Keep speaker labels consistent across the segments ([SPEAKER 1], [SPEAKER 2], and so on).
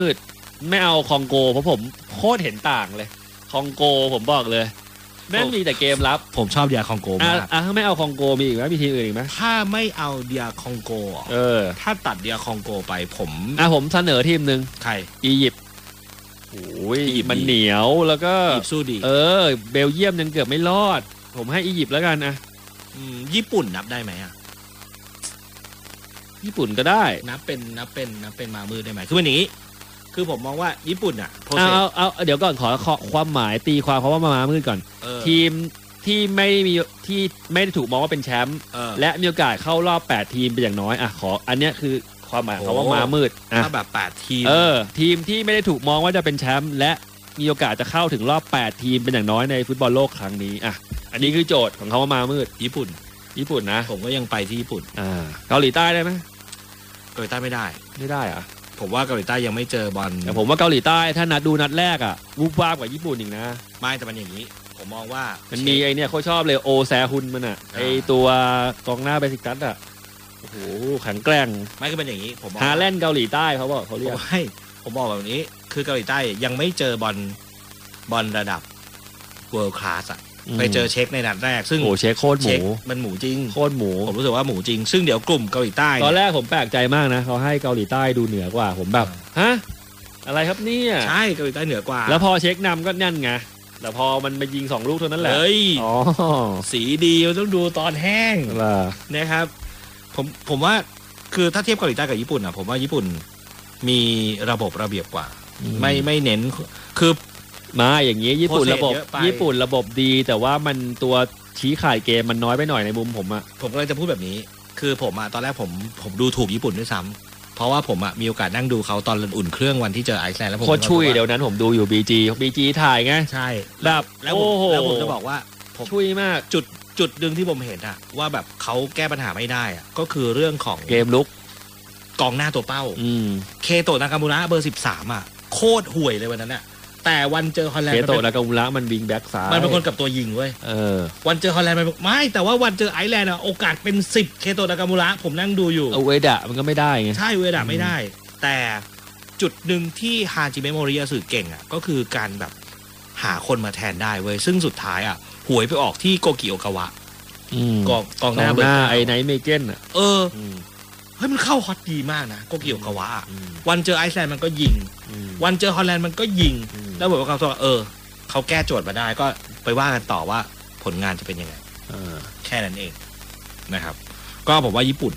[SPEAKER 1] มืดไม่เอาคองโกเพราะผมโคตรเห็นต่างเลยคองโกผมบอกเลยแม่งมีแต่เกมลับ
[SPEAKER 2] ผมชอบเดียคองโกมาก
[SPEAKER 1] ถ้าไม่เอาคองโกมีอีกไหมมีทีมอื่นอีกไหม
[SPEAKER 2] ถ้าไม่เอาเดียคองโกถ้าตัดเดียคองโกไปผม
[SPEAKER 1] เสนอทีมหนึ่ง
[SPEAKER 2] ใคร
[SPEAKER 1] อียิปต์โอ้ยมันเหนียวแล้วก็
[SPEAKER 2] อียิปต์สู้ดี
[SPEAKER 1] เบลเยียมยังเกือบไม่รอดผมให้อียิปต์แล้วกันนะ
[SPEAKER 2] ญี่ปุ่นนับได้ไหม
[SPEAKER 1] ญี่ปุ่นก็ได้
[SPEAKER 2] นับเป็นมามือได้ไหมคือวันนี้คือผมมองว่าญี่ปุ่น
[SPEAKER 1] เอาเดี๋ยวก่อนขอความหมายตีความเขาว่ามามืดก่อนทีมที่ไม่ได้ถูกมองว่าเป็นแชมป์และมีโอกาสเข้ารอบ8ทีมเป็นอย่างน้อยขออันนี้คือความหมายเขาว่ามามืด
[SPEAKER 2] ถ้าแบบ8ทีม
[SPEAKER 1] ทีมที่ไม่ได้ถูกมองว่าจะเป็นแชมป์และมีโอกาสจะเข้าถึงรอบ8ทีมเป็นอย่างน้อยในฟุตบอลโลกครั้งนี้อันนี้คือโจทย์ของเขาว่ามามืด
[SPEAKER 2] ญี่ปุ่น
[SPEAKER 1] นะ
[SPEAKER 2] ผมก็ยังไปที่ญี่ปุ่น
[SPEAKER 1] เกาหลีใต้ได้ไหม
[SPEAKER 2] เกาหลีใต้ไม่ได้ผมว่าเกาหลีใต้ยังไม่เจอบอล
[SPEAKER 1] แต่ผมว่าเกาหลีใต้ถ้านัดแรกวูบวาบกว่าญี่ปุ่นอีกนะ
[SPEAKER 2] ไม่แต่มันอย่างนี้ผมมองว่า
[SPEAKER 1] มันมีไอเนี่ยเขาชอบเลยโอแซฮุนมันไอตัวกองหน้าเบสิกัสโอ้โหแข็งแกร่ง
[SPEAKER 2] ไม่ก็เป็นอย่างนี้ผม
[SPEAKER 1] ฮาแลนด์เกาหลีใต้เขาบอกเขาเรียก
[SPEAKER 2] ผมบอกแบบนี้คือเกาหลีใต้ยังไม่เจอบอลระดับ world class ไปเจอเช็คในนัดแรกซึ่ง
[SPEAKER 1] เช็คโคตรหมู
[SPEAKER 2] มันหมูจริง
[SPEAKER 1] โคตรหมู
[SPEAKER 2] ผมรู้สึกว่าหมูจริงซึ่งเดี๋ยวกลุ่มเกาหลีใต้
[SPEAKER 1] ตอนแรกผมแปลกใจมากนะเขาให้เกาหลีใต้ดูเหนือกว่าผมแบบฮะอะไรครับเนี่ย
[SPEAKER 2] ใช่เกาหลีใต้เหนือกว่า
[SPEAKER 1] แล้วพอเช็คนำก็นั่นไงแต่พอมันมายิง2ลูกเท่านั้นแหละ
[SPEAKER 2] สีดีต้องดูตอนแห้งนะครับผมว่าคือถ้าเทียบเกาหลีใต้กับญี่ปุ่นผมว่าญี่ปุ่นมีระบบระเบียบกว่าไม่เน้นคือ
[SPEAKER 1] มาอย่างนี้ญี่ปุ่นระบบดีแต่ว่ามันตัวชี้ขาดเกมมันน้อยไปหน่อยในมุมผม
[SPEAKER 2] ก็เลยจะพูดแบบนี้คือผมตอนแรกผมดูถูกญี่ปุ่นด้วยซ้ำเพราะว่าผมมีโอกาสนั่งดูเขาตอนอุ่นเครื่องวันที่เจอไอซ์แลนด์แล้วผม
[SPEAKER 1] โคตรชุยเดี๋ยวนั้นผมดูอยู่ BG ถ่ายไง
[SPEAKER 2] ใช่
[SPEAKER 1] แบบ
[SPEAKER 2] แล้วผมจะบอกว่า
[SPEAKER 1] ชุยมาก
[SPEAKER 2] จุดหนึ่งที่ผมเห็นว่าแบบเขาแก้ปัญหาไม่ได้ก็คือเรื่องของ
[SPEAKER 1] เกมลุก
[SPEAKER 2] กองหน้าตัวเป้าเคโตะนากามูระเบอร์13โคตรห่วยเลยวันนั้นแต่วันเจอฮอลแลนด์
[SPEAKER 1] เคโตะนากามูระมันวิงแบ็กซ้าย
[SPEAKER 2] มันเป็นคนกับตัวยิงเว้ยวันเจอฮอลแลนด์มันไม่แต่ว่าวันเจอไอร์แลนด์โอกาสเป็น10เคโตะนากามูระผมนั่งดูอยู่
[SPEAKER 1] เวดะมันก็ไม่ได้ไง
[SPEAKER 2] ใช่เวดะไม่ได้แต่จุดหนึ่งที่ฮาจิเมะโมริยาสึเก่งก็คือการแบบหาคนมาแทนได้เว้ยซึ่งสุดท้ายหวยไปออกที่โกกิโอกาวะกองหน้าเบอร์
[SPEAKER 1] ไอ้ไนท์เมเก้น
[SPEAKER 2] เฮ้ยมันเข้าฮอตดีมากนะโกกิโอกาวะวันเจอไอซ์แลนด์มันก็ยิงวันเจอฮอลแลนด์มันก็ยิงแล้วบอกว่าเขาแก้โจทย์มาได้ก็ไปว่ากันต่อว่าผลงานจะเป็นยังไงแค่นั้นเองนะครับก็ผมว่าญี่ปุ่น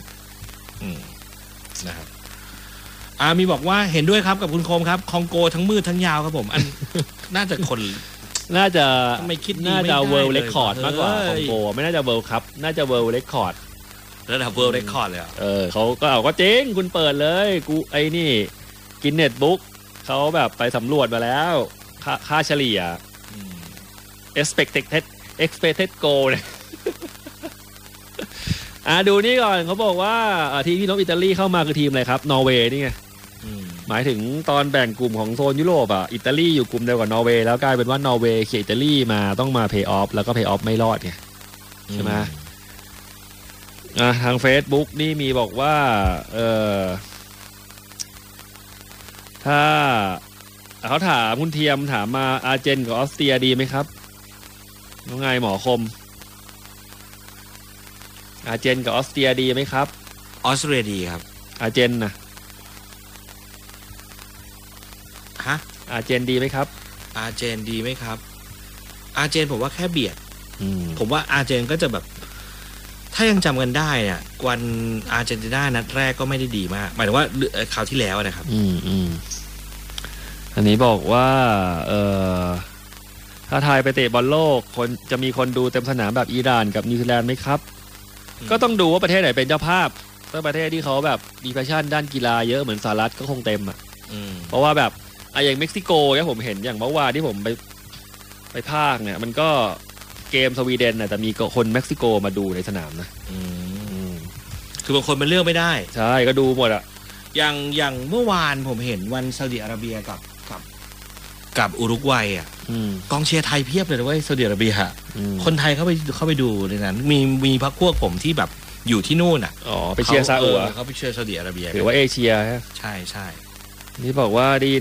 [SPEAKER 2] นะครับมีบอกว่าเห็นด้วยครับกับคุณโคมครับคองโกทั้งมืดทั้งยาวครับผมอันน่าจะคน
[SPEAKER 1] น่าจะ
[SPEAKER 2] ไม่คิด
[SPEAKER 1] น่าจะเวิลด์เรคคอร์ดมากกว่าคองโกไม่น่าจะเวิลด์ครับน่าจะเวิลด์เรคคอร์ด
[SPEAKER 2] ระดับเวิลด์เรคคอร์ดเลย
[SPEAKER 1] เขาก็เอาก็จริงคุณเปิดเลยกูไอ้นี่กินเน็ตบุ๊กเขาแบบไปสำรวจมาแล้วค่าเฉลี่ยexpected goal เนี่ยดูนี่ก่อนเขาบอกว่าทีมที่น้องอิตาลีเข้ามาคือทีมอะไรครับนอร์เวย์นี่ไงหมายถึงตอนแบ่งกลุ่มของโซนยุโรปอิตาลีอยู่กลุ่มเดียวกับนอร์เวย์แล้วกลายเป็นว่านอร์เวย์เขี่ยอิตาลีมาต้องมาเพย์ออฟแล้วก็เพย์ออฟไม่รอดไงใช่ไหมทาง Facebook นี่มีบอกว่าถ้าเขาถามคุณเทียมถามมาอาร์เจนกับออสเตรียดีไหมครับน้องไงหมอคมอาร์เจนกับออสเตรียดีไหมครับ
[SPEAKER 2] ออสเตรียดีครับ
[SPEAKER 1] อาร์เจนนะอาร์เจนดีไหมครับ
[SPEAKER 2] อาร์เจนดีไหมครับอาร์เจนผมว่าแค่เบียดผมว่าอาร์เจนก็จะแบบถ้ายังจำกันได้เนี่ยวันอาร์เจนตินานัดแรกก็ไม่ได้ดีมากหมายถึงว่าคราวที่แล้วนะครับ
[SPEAKER 1] อันนี้บอกว่าถ้าไทยไปเตะบอลโลกจะมีคนดูเต็มสนามแบบอิหร่านกับนิวซีแลนด์ไหมครับก็ต้องดูว่าประเทศไหนเป็นเจ้าภาพถ้าประเทศที่เขาแบบมีแพชชั่นด้านกีฬาเยอะเหมือนสหรัฐก็คงเต็มเพราะว่าแบบอย่างเม็กซิโกเนี่ยผมเห็นอย่างเมื่อวานที่ผมไปภาคเนี่ยมันก็เกมสวีเดนแต่มีคนเม็กซิโกมาดูในสนามนะ
[SPEAKER 2] คือบางคนมันเลือกไม่ได้
[SPEAKER 1] ใช่ก็ดูหมด
[SPEAKER 2] อย่างเมื่อวานผมเห็นวันซาอุดิอาระเบียกับอุรุกวัยกองเชียร์ไทยเพียบเลยนะเว้ยซาอุดิอาระเบียคนไทยเข้าไปดูในนั้นมีพรรคพวกผมที่แบบอยู่ที่นู่น
[SPEAKER 1] ไปเชียร์ซาอุ
[SPEAKER 2] เขาไปเชียร์ซาอุดิอาระเบีย
[SPEAKER 1] หรือว่าเอเชีย
[SPEAKER 2] ใช่นี่
[SPEAKER 1] บอกว่าดี